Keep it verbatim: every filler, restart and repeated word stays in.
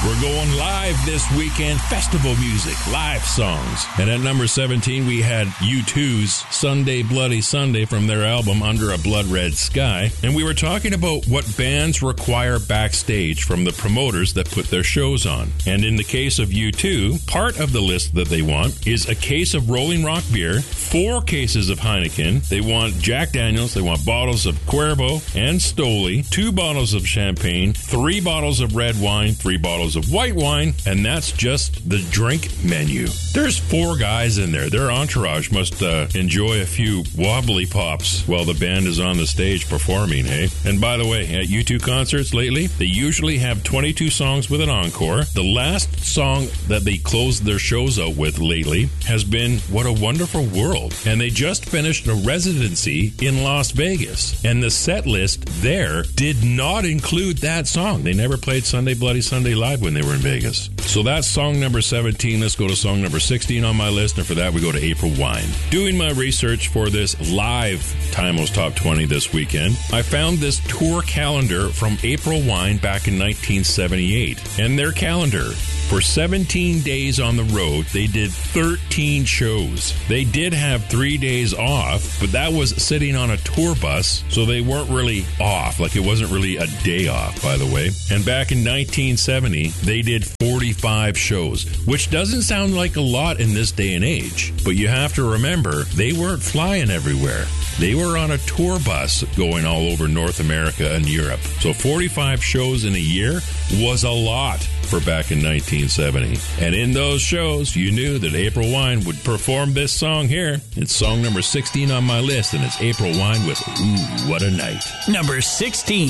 We're going live this weekend. Festival music, live songs. And at number seventeen, we had U two's Sunday Bloody Sunday from their album Under a Blood Red Sky. And we were talking about what bands require backstage from the promoters that put their shows on. And in the case of U two, part of the list that they want is a case of Rolling Rock beer, four cases of Heineken. They want Jack Daniels. They want bottles of Cuervo and Stoli, two bottles of champagne, three bottles of red wine, three bottles of white wine, and that's just the drink menu. There's four guys in there. Their entourage must uh, enjoy a few wobbly pops while the band is on the stage performing, hey? And by the way, at U two concerts lately, they usually have twenty-two songs with an encore. The last song that they closed their shows out with lately has been What a Wonderful World. And they just finished a residency in Las Vegas. And the set list there did not include that song. They never played Sunday Bloody Sunday live when they were in Vegas. So that's song number seventeen. Let's go to song number sixteen on my list. And for that, we go to April Wine. Doing my research for this live Timos Top twenty this weekend, I found this tour calendar from April Wine back in nineteen seventy-eight. And their calendar, for seventeen days on the road, they did thirteen shows. They did have three days off, but that was sitting on a tour bus, so they weren't really off. Like, it wasn't really a day off, by the way. And back in nineteen seventy, they did forty-five shows, which doesn't sound like a lot in this day and age. But you have to remember, they weren't flying everywhere. They were on a tour bus going all over North America and Europe. So forty-five shows in a year was a lot for back in nineteen seventy. And in those shows, you knew that April Wine would perform this song here. It's song number sixteen on my list, and it's April Wine with Ooh, What a Night. Number sixteen.